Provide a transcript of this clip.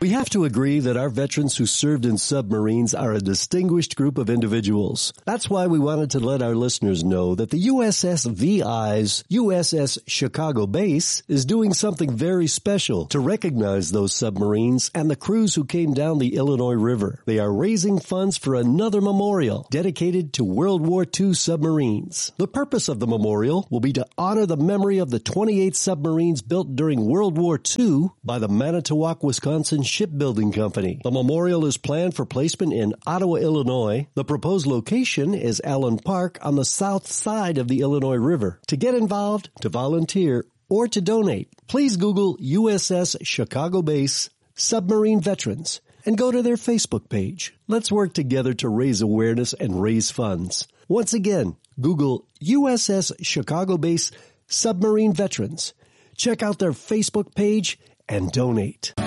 We have to agree that our veterans who served in submarines are a distinguished group of individuals. That's why we wanted to let our listeners know that the USS VI's USS Chicago base is doing something very special to recognize those submarines and the crews who came down the Illinois River. They are raising funds for another memorial dedicated to World War II submarines. The purpose of the memorial will be to honor the memory of the 28 submarines built during World War II by the Manitowoc, Wisconsin Shipbuilding Company. The memorial is planned for placement in Ottawa, Illinois. The proposed location is Allen Park on the south side of the Illinois River. To get involved, to volunteer, or to donate, please Google USS Chicago Base Submarine Veterans and go to their Facebook page. Let's work together to raise awareness and raise funds. Once again, Google USS Chicago Base Submarine Veterans. Check out their Facebook page and donate.